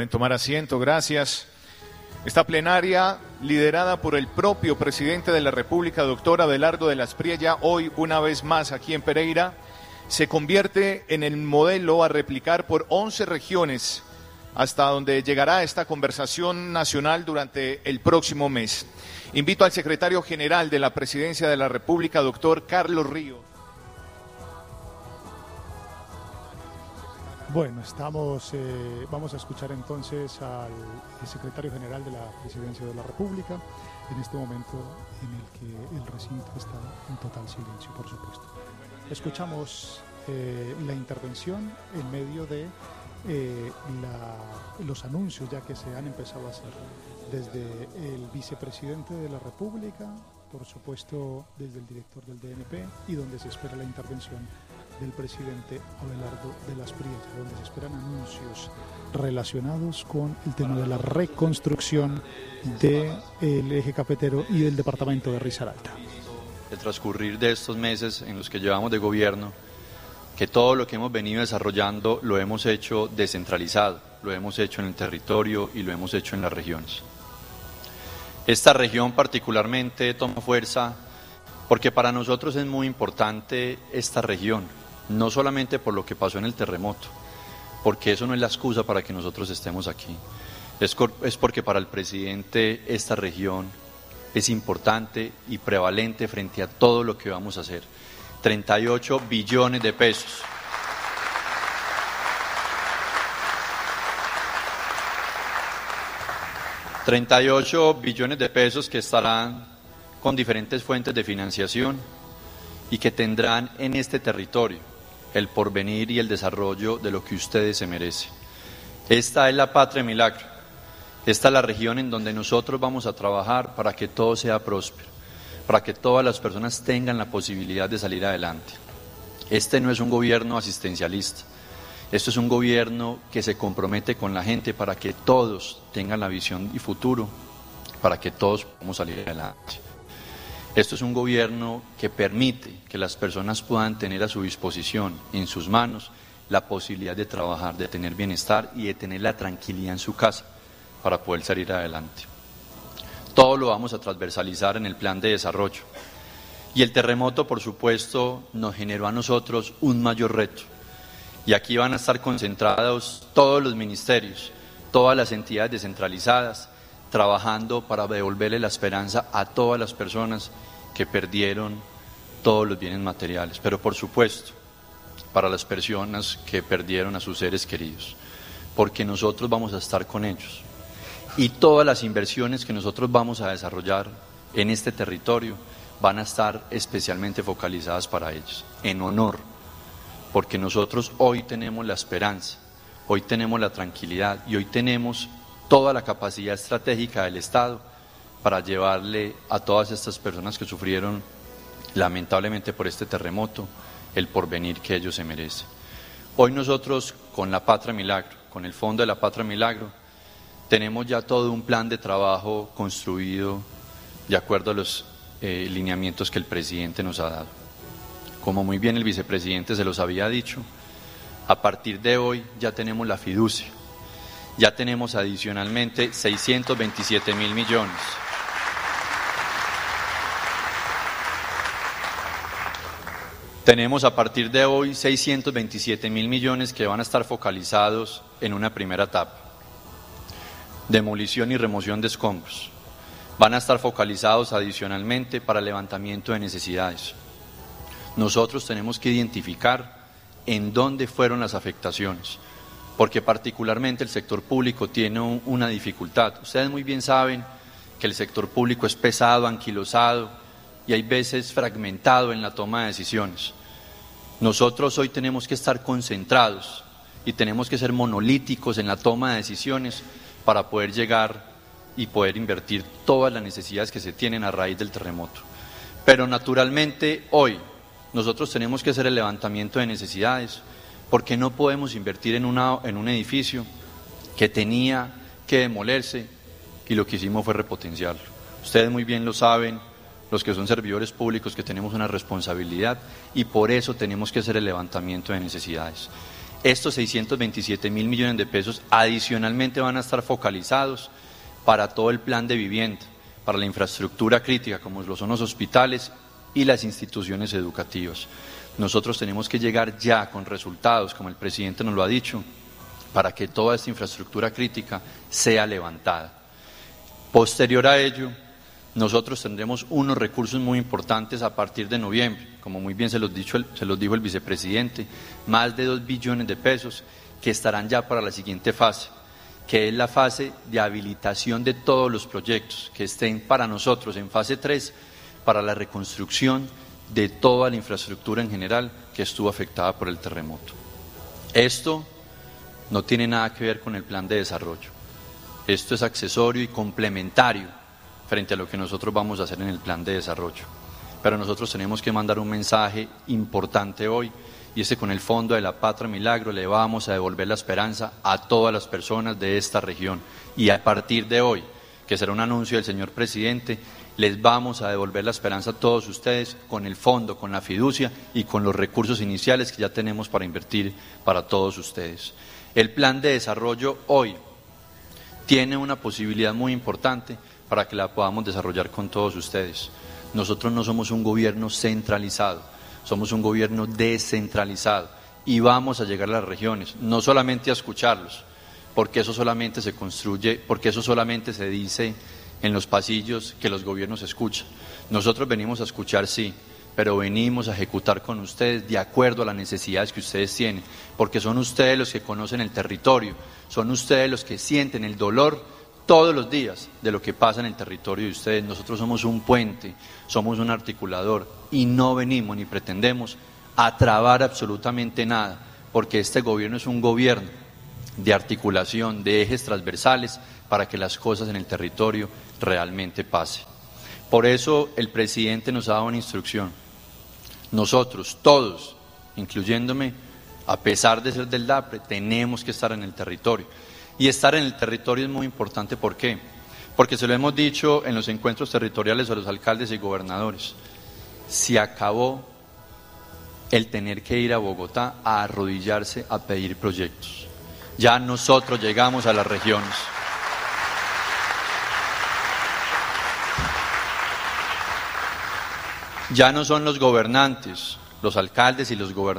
Pueden tomar asiento, gracias. Esta plenaria, liderada por el propio presidente de la República, doctor Abelardo de las Priella, hoy una vez más aquí en Pereira, se convierte en el modelo a replicar por 11 regiones, hasta donde llegará esta conversación nacional durante el próximo mes. Invito al secretario general de la Presidencia de la República, doctor Carlos Ríos. Bueno, vamos a escuchar entonces al secretario general de la Presidencia de la República, en este momento en el que el recinto está en total silencio, por supuesto. Escuchamos la intervención en medio de los anuncios ya que se han empezado a hacer desde el vicepresidente de la República, por supuesto desde el director del DNP, y donde se espera la intervención del presidente Abelardo de las Priella, donde se esperan anuncios relacionados con el tema de la reconstrucción del eje cafetero y del departamento de Risaralda. El transcurrir de estos meses en los que llevamos de gobierno, que todo lo que hemos venido desarrollando lo hemos hecho descentralizado, lo hemos hecho en el territorio y lo hemos hecho en las regiones. Esta región particularmente toma fuerza porque para nosotros es muy importante esta región, no solamente por lo que pasó en el terremoto, porque eso no es la excusa para que nosotros estemos aquí, es porque para el presidente esta región es importante y prevalente frente a todo lo que vamos a hacer. 38 billones de pesos. $38 billones de pesos que estarán con diferentes fuentes de financiación y que tendrán en este territorio el porvenir y el desarrollo de lo que ustedes se merecen. Esta es la patria milagro. Esta es la región en donde nosotros vamos a trabajar para que todo sea próspero, para que todas las personas tengan la posibilidad de salir adelante. Este no es un gobierno asistencialista, esto es un gobierno que se compromete con la gente para que todos tengan la visión y futuro, para que todos podamos salir adelante. Esto es un gobierno que permite que las personas puedan tener a su disposición, en sus manos, la posibilidad de trabajar, de tener bienestar y de tener la tranquilidad en su casa para poder salir adelante. Todo lo vamos a transversalizar en el plan de desarrollo. Y el terremoto, por supuesto, nos generó a nosotros un mayor reto. Y aquí van a estar concentrados todos los ministerios, todas las entidades descentralizadas, trabajando para devolverle la esperanza a todas las personas que perdieron todos los bienes materiales. Pero, por supuesto, para las personas que perdieron a sus seres queridos, porque nosotros vamos a estar con ellos. Y todas las inversiones que nosotros vamos a desarrollar en este territorio van a estar especialmente focalizadas para ellos, en honor, porque nosotros hoy tenemos la esperanza, hoy tenemos la tranquilidad y hoy tenemos toda la capacidad estratégica del Estado para llevarle a todas estas personas que sufrieron lamentablemente por este terremoto el porvenir que ellos se merecen. Hoy nosotros con la Patria Milagro, con el Fondo de la Patria Milagro, tenemos ya todo un plan de trabajo construido de acuerdo a los lineamientos que el presidente nos ha dado. Como muy bien el vicepresidente se los había dicho, a partir de hoy ya tenemos la fiducia, ya tenemos adicionalmente 627.000 millones. Tenemos a partir de hoy 627.000 millones que van a estar focalizados en una primera etapa. Demolición y remoción de escombros. Van a estar focalizados adicionalmente para levantamiento de necesidades. Nosotros tenemos que identificar en dónde fueron las afectaciones, porque particularmente el sector público tiene una dificultad. Ustedes muy bien saben que el sector público es pesado, anquilosado y hay veces fragmentado en la toma de decisiones. Nosotros hoy tenemos que estar concentrados y tenemos que ser monolíticos en la toma de decisiones para poder llegar y poder invertir todas las necesidades que se tienen a raíz del terremoto. Pero naturalmente hoy nosotros tenemos que hacer el levantamiento de necesidades, porque no podemos invertir en un edificio que tenía que demolerse y lo que hicimos fue repotenciarlo. Ustedes muy bien lo saben, los que son servidores públicos, que tenemos una responsabilidad y por eso tenemos que hacer el levantamiento de necesidades. estos 627.000 millones de pesos adicionalmente van a estar focalizados para todo el plan de vivienda, para la infraestructura crítica como lo son los hospitales y las instituciones educativas. Nosotros tenemos que llegar ya con resultados, como el presidente nos lo ha dicho, para que toda esta infraestructura crítica sea levantada. Posterior a ello, nosotros tendremos unos recursos muy importantes a partir de noviembre, como muy bien se los dijo el vicepresidente, más de 2 billones de pesos que estarán ya para la siguiente fase, que es la fase de habilitación de todos los proyectos que estén para nosotros en fase 3, para la reconstrucción de toda la infraestructura en general que estuvo afectada por el terremoto. Esto no tiene nada que ver con el plan de desarrollo. Esto es accesorio y complementario frente a lo que nosotros vamos a hacer en el plan de desarrollo. Pero nosotros tenemos que mandar un mensaje importante hoy, y es que con el Fondo de la Patria Milagro le vamos a devolver la esperanza a todas las personas de esta región. Y a partir de hoy, que será un anuncio del señor presidente, les vamos a devolver la esperanza a todos ustedes con el fondo, con la fiducia y con los recursos iniciales que ya tenemos para invertir para todos ustedes. El plan de desarrollo hoy tiene una posibilidad muy importante para que la podamos desarrollar con todos ustedes. Nosotros no somos un gobierno centralizado, somos un gobierno descentralizado y vamos a llegar a las regiones, no solamente a escucharlos, porque eso solamente se construye, porque eso solamente se dice en los pasillos que los gobiernos escuchan. Nosotros venimos a escuchar, sí, pero venimos a ejecutar con ustedes de acuerdo a las necesidades que ustedes tienen, porque son ustedes los que conocen el territorio, son ustedes los que sienten el dolor todos los días de lo que pasa en el territorio de ustedes. Nosotros somos un puente, somos un articulador y no venimos ni pretendemos a trabar absolutamente nada, porque este gobierno es un gobierno de articulación, de ejes transversales para que las cosas en el territorio realmente pasen. Por eso el presidente nos ha dado una instrucción. Nosotros, todos, incluyéndome, a pesar de ser del DAPRE, tenemos que estar en el territorio. Y estar en el territorio es muy importante, ¿por qué? Porque se lo hemos dicho en los encuentros territoriales a los alcaldes y gobernadores. Se acabó el tener que ir a Bogotá a arrodillarse a pedir proyectos. Ya nosotros llegamos a las regiones. Ya no son los gobernantes, los alcaldes y los gobernadores